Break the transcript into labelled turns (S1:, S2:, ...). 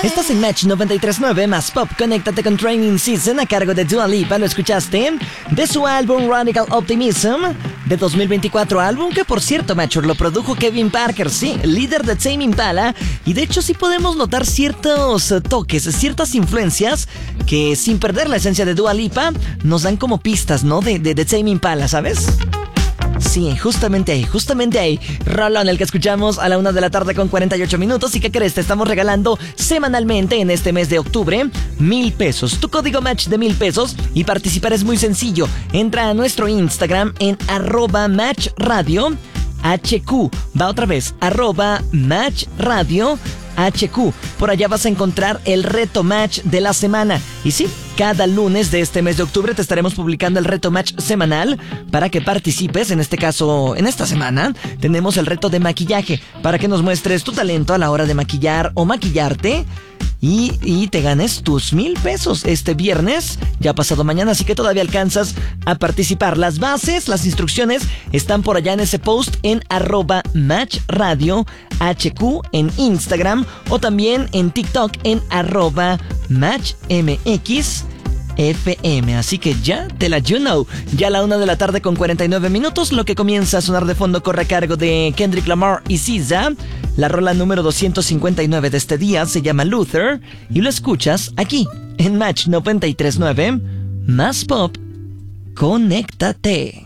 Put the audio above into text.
S1: Estás en Match 93.9 más Pop. Conéctate con Training Season a cargo de Dua Lipa. ¿Lo escuchaste? De su álbum Radical Optimism de 2024, álbum que por cierto, Match, lo produjo Kevin Parker, sí, líder de Tame Impala. Y de hecho sí podemos notar ciertos toques, ciertas influencias que sin perder la esencia de Dua Lipa nos dan como pistas, ¿no? De Tame Impala, ¿sabes? Sí, justamente ahí. Rolón, el que escuchamos a la 1 de la tarde con 48 minutos. ¿Y qué crees? Te estamos regalando semanalmente en este mes de octubre 1,000 pesos. Tu código Match de 1,000 pesos. Y participar es muy sencillo. Entra a nuestro Instagram en @MatchRadio HQ. Va otra vez, @MatchRadio HQ. Por allá vas a encontrar el reto Match de la semana. Y sí, cada lunes de este mes de octubre te estaremos publicando el reto Match semanal para que participes. En este caso, en esta semana, tenemos el reto de maquillaje para que nos muestres tu talento a la hora de maquillar o maquillarte. Y te ganes tus 1,000 pesos este viernes, ya pasado mañana, así que todavía alcanzas a participar. Las bases, las instrucciones están por allá en ese post en @MatchRadio HQ en Instagram o también en TikTok en @MatchMXFM. Así que ya te la you know. Ya a la 1 de la tarde con 49 minutos, lo que comienza a sonar de fondo corre a cargo de Kendrick Lamar y SZA. La rola número 259 de este día se llama Luther y lo escuchas aquí en Match 93.9 más Pop. Conéctate.